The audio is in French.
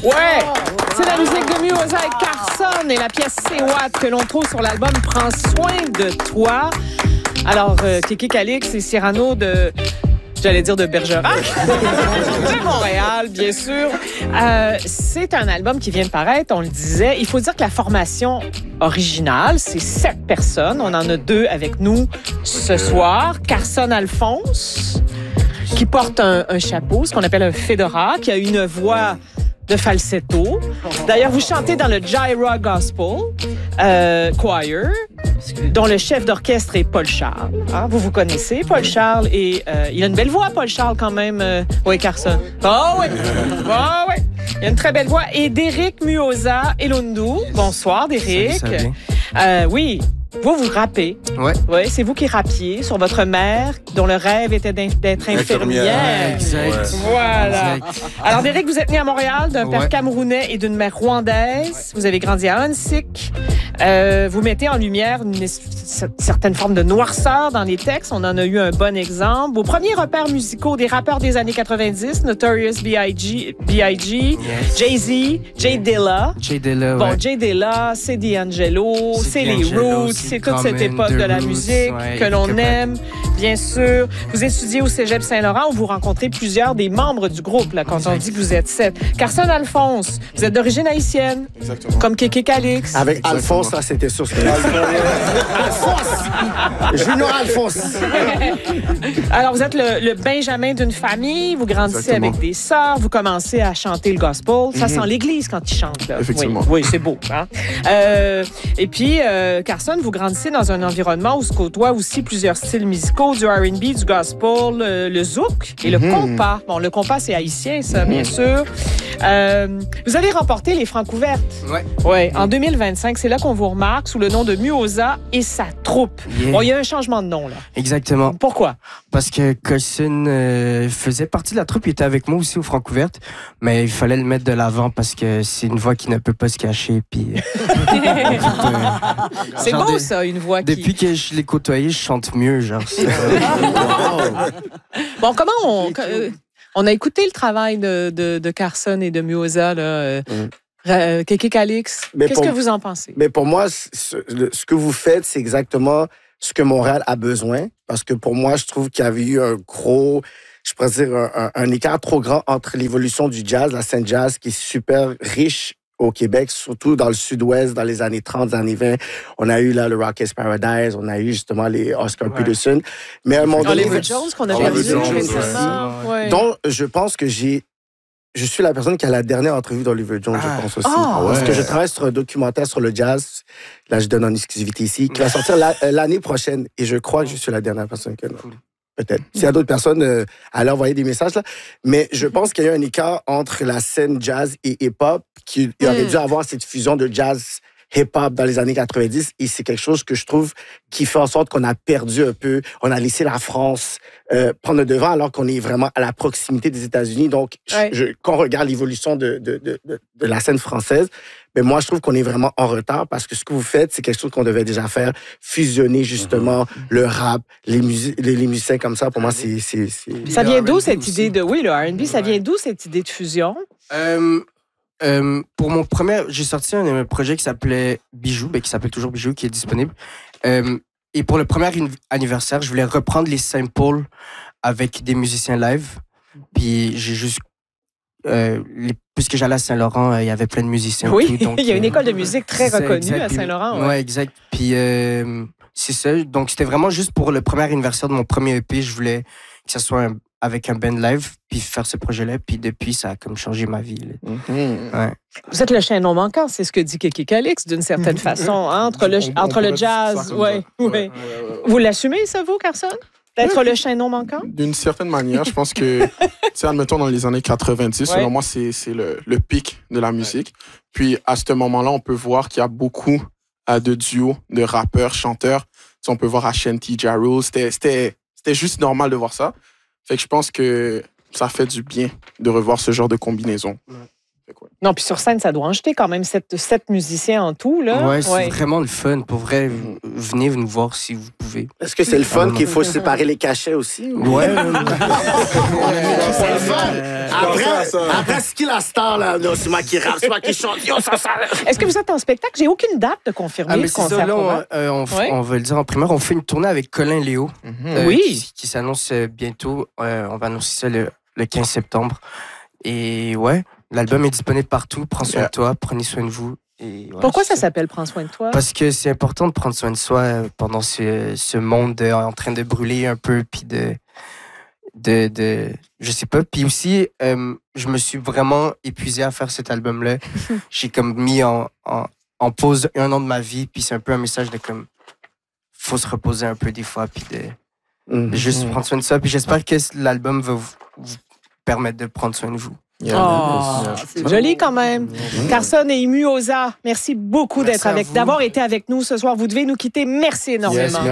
Ouais! C'est la musique de Muoza et Carson et la pièce C'est What que l'on trouve sur l'album Prends soin de toi. Alors, Kéké Calix et Cyrano j'allais dire de Bergerac, de Montréal, bien sûr. C'est un album qui vient de paraître, on le disait. Il faut dire que la formation originale, c'est 7 personnes. On en a 2 avec nous ce soir. Carson Alphonse, qui porte un chapeau, ce qu'on appelle un fedora, qui a une voix de falsetto. D'ailleurs, vous chantez dans le Gyra Gospel Choir, dont le chef d'orchestre est Paul Charles. Hein? Vous connaissez Paul Charles et il a une belle voix, Paul Charles, quand même. Oui, Carson. Oh oui! Oh oui! Il a une très belle voix. Et Derek Muoza Elundu. Bonsoir, Derek. Salut, ça va? Oui. Vous rappez. Ouais. Oui, c'est vous qui rappiez sur votre mère, dont le rêve était d'être infirmière. Exact. Voilà. Exact. Alors, Derek, vous êtes né à Montréal d'un père camerounais et d'une mère rwandaise. Vous avez grandi à Hansik. Vous mettez en lumière une certaine forme de noirceur dans les textes. On en a eu un bon exemple. Vos premiers repères musicaux des rappeurs des années 90, Notorious B.I.G., Jay-Z, Jay Dilla. Jay Dilla, Bon, Jay Dilla, c'est D'Angelo, c'est les Roots, c'est toute cette époque de la musique que l'on aime, bien sûr. Vous étudiez au Cégep Saint-Laurent où vous rencontrez plusieurs des membres du groupe, là, quand on dit que vous êtes 7. Carson Alphonse, vous êtes d'origine haïtienne. Exactement. Comme Kéké Calix. Avec Alphonse, ça, c'était sûr. Alphonse! Junior Alphonse! Alors, vous êtes le Benjamin d'une famille, vous grandissez avec des sœurs, vous commencez à chanter le gospel. Ça sent l'église quand ils chantent, là. Effectivement. Oui, c'est beau. Hein? Et puis, Carson, vous grandissez dans un environnement où se côtoient aussi plusieurs styles musicaux, du R&B, du gospel, le zouk et le compas. Bon, le compas, c'est haïtien, ça, bien sûr. Vous avez remporté les Francs ouvertes. Oui, en 2025. C'est là qu'on vous remarque sous le nom de Muoza et sa troupe. Yeah. Bon, il y a un changement de nom, là. Exactement. Pourquoi? Parce que Carson faisait partie de la troupe, il était avec moi aussi aux Francouvertes, mais il fallait le mettre de l'avant parce que c'est une voix qui ne peut pas se cacher. Puis, c'est beau, ça, une voix qui... Depuis que je l'ai côtoyé, je chante mieux, genre. Bon, comment on a écouté le travail de Carson et de Muoza, là. Kéké Calix, qu'est-ce que vous en pensez? Mais pour moi, ce que vous faites, c'est exactement ce que Montréal a besoin. Parce que pour moi, je trouve qu'il y avait eu un gros, je pourrais dire, un écart trop grand entre l'évolution du jazz, la scène jazz, qui est super riche au Québec, surtout dans le sud-ouest, dans les années 30, les années 20. On a eu là le Rockettes Paradise, on a eu justement les Oscar Peterson. Mais à un moment donné... Oliver Jones, qu'on a perdu récemment. Donc, je pense que je suis la personne qui a la dernière entrevue d'Oliver Jones, je pense aussi. Parce que je travaille sur un documentaire sur le jazz. Là, je donne en exclusivité ici, qui va sortir l'année prochaine. Et je crois que je suis la dernière personne qui a... Peut-être. S'il y a d'autres personnes, allez envoyer des messages, là. Mais je pense qu'il y a eu un écart entre la scène jazz et hip-hop, qui aurait dû avoir cette fusion de jazz hip-hop dans les années 90. Et c'est quelque chose que je trouve qui fait en sorte qu'on a perdu un peu. On a laissé la France prendre le devant alors qu'on est vraiment à la proximité des États-Unis. Donc, quand on regarde l'évolution de la scène française, mais moi, je trouve qu'on est vraiment en retard parce que ce que vous faites, c'est quelque chose qu'on devait déjà faire. Fusionner, justement, le rap, les musiciens comme ça. Pour moi, c'est... Ça vient d'où, cette idée de... Oui, le R&B, ça vient d'où, cette idée de fusion? Pour mon premier... J'ai sorti un projet qui s'appelait Bijou, qui s'appelle toujours Bijou, qui est disponible. Et pour le premier anniversaire, je voulais reprendre les samples avec des musiciens live. Puis j'ai juste... puisque j'allais à Saint-Laurent, il y avait plein de musiciens. Oui, donc, il y a une école de musique très reconnue à Saint-Laurent. Oui, exact. Puis c'est ça. Donc, c'était vraiment juste pour le premier anniversaire de mon premier EP. Je voulais que ça soit avec un band live, puis faire ce projet-là. Puis depuis, ça a comme changé ma vie. Ouais. Vous êtes le chien non manquant, c'est ce que dit Kéké Calix, d'une certaine façon, hein, entre le jazz. Ouais. Vous l'assumez, ça, vous, Carson? D'être le chien non manquant? D'une certaine manière, je pense que, admettons, dans les années 90, selon moi, c'est le pic de la musique. Puis, à ce moment-là, on peut voir qu'il y a beaucoup de duos, de rappeurs, chanteurs. On peut voir Ashanti, Ja Rule. C'était juste normal de voir ça. Fait que je pense que ça fait du bien de revoir ce genre de combinaison. Non, puis sur scène, ça doit en jeter quand même 7 musiciens en tout. Là. Ouais, c'est vraiment le fun. Pour vrai, venez nous voir si vous pouvez. Est-ce que c'est le fun qu'il faut séparer les cachets aussi? Ouais. C'est le fun. Après, ce qu'il a star, là, c'est moi qui rappe, c'est moi qui chante. Est-ce que vous êtes en spectacle? J'ai aucune date de confirmer mais ce c'est concert. ça, là, on va le dire en primeur. On fait une tournée avec Colin Léo. Oui. Qui s'annonce bientôt. On va annoncer ça le 15 septembre. Et ouais, l'album est disponible partout. Prends soin de toi, prenez soin de vous. Et ouais, pourquoi ça s'appelle Prends soin de toi? Parce que c'est important de prendre soin de soi pendant ce monde en train de brûler un peu, puis je sais pas. Puis aussi, je me suis vraiment épuisé à faire cet album-là. J'ai comme mis en pause 1 an de ma vie, puis c'est un peu un message de comme, faut se reposer un peu des fois, puis de juste prendre soin de ça. Puis j'espère que l'album va vous permettre de prendre soin de vous. C'est joli quand même. Carson et Imuosa, merci beaucoup d'avoir été avec nous ce soir. Vous devez nous quitter. Merci énormément.